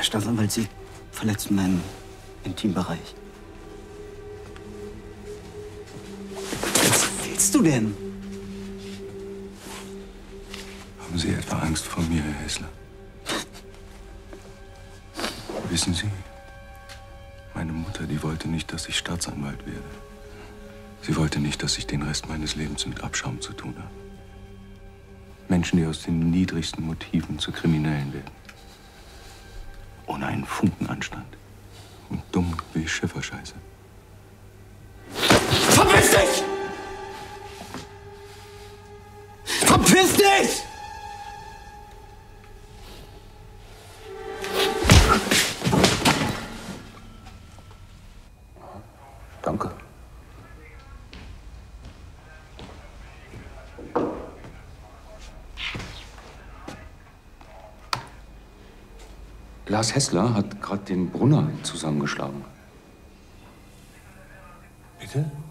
Staatsanwalt, Sie verletzen meinen Intimbereich. Was willst du denn? Haben Sie etwa Angst vor mir, Herr Hessler? Wissen Sie, meine Mutter, die wollte nicht, dass ich Staatsanwalt werde. Sie wollte nicht, dass ich den Rest meines Lebens mit Abschaum zu tun habe. Menschen, die aus den niedrigsten Motiven zu Kriminellen werden. Ohne einen Funken Anstand. Und dumm wie Schifferscheiße. Verpiss dich! Verpiss dich! Danke. Lars Hessler hat gerade den Brunner zusammengeschlagen. Bitte?